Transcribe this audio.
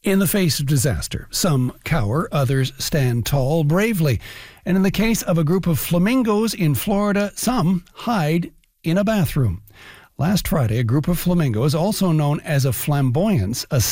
In the face of disaster, some cower, others stand tall bravely. And in the case of a group of flamingos in Florida, some hide in a bathroom. Last Friday, a group of flamingos, also known as a flamboyance,